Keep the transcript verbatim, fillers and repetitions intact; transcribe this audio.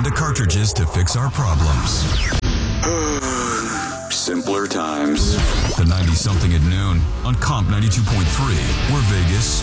the cartridges to fix our problems. Simpler times. The ninety something at noon on Comp ninety-two point three. We're Vegas.